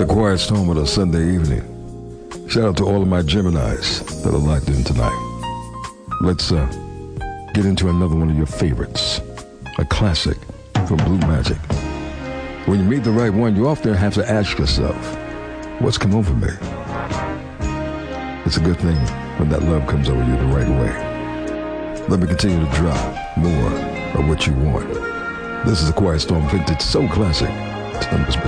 The Quiet Storm on a Sunday evening. Shout out to all of my Geminis that are locked in tonight. Let's get into another one of your favorites, a classic from Blue Magic. When you meet the right one, you often have to ask yourself, what's come over me? It's a good thing when that love comes over you the right way. Let me continue to drop more of what you want. This is a Quiet Storm vintage soul classic. It's